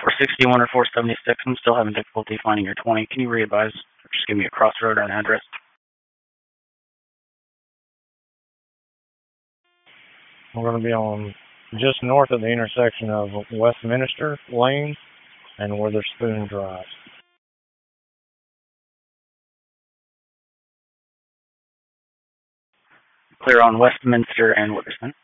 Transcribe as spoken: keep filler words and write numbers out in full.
four sixty-one or four seventy-six, I'm still having difficulty finding your twenty. Can you re-advise? Just give me a crossroad or an address. We're going to be on just north of the intersection of Westminster Lane and Witherspoon Drive. Clear on Westminster and Witherspoon.